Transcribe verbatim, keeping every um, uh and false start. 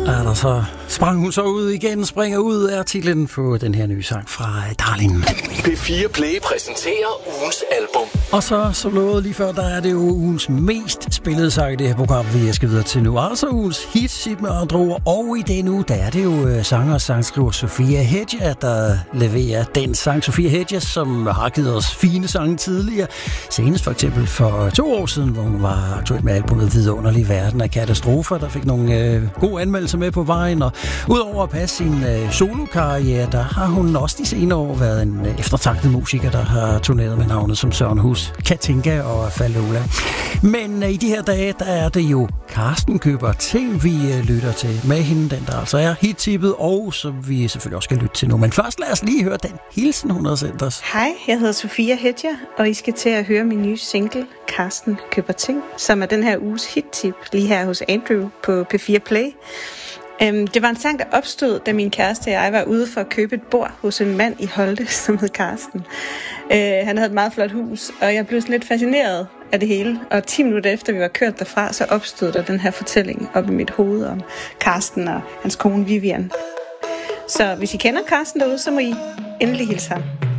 Ja, og så sprang hun så ud igen, springer ud er titlen på den her nye sang fra Darling. P fire Play præsenterer ugens album. Og så, så lovede lige før, der er det jo ugens mest spillede sang i det her program, vi skal videre til nu. Altså ugens hit, sit med andre ord. Og i den uge, der er det jo sanger og sangskriver Sofia Hedja, der leverer den sang. Sofia Hedja, som har givet os fine sange tidligere. Senest for eksempel for to år siden, hvor hun var aktuelt med albumet Vidunderlig Verden af Katastrofer, der fik nogle øh, gode anmeldelser med på vejen. Og udover at passe sin øh, solokarriere, der har hun også de senere år været en øh, eftertragtet musiker, der har turneret med navnet som Søren Hus, Katinka og Fallola. Men øh, i de her dage, der er det jo Karsten Køber Ting, vi øh, lytter til med hende, den der altså er hit-tippet, og som vi selvfølgelig også skal lytte til nu. Men først lad os lige høre den hilsen, hun har sendt os. Hej, jeg hedder Sofia Hedja, og I skal til at høre min nye single, Karsten Køber Ting, som er den her uges hit-tip lige her hos Andrew på P fire Play. Um, det var en sang, der opstod, da min kæreste og jeg var ude for at købe et bord hos en mand i Holte, som hed Karsten. Uh, han havde et meget flot hus, og jeg blev sådan lidt fascineret af det hele. Og ti minutter efter vi var kørt derfra, så opstod der den her fortælling op i mit hoved om Karsten og hans kone Vivian. Så hvis I kender Karsten derude, så må I endelig hilse ham.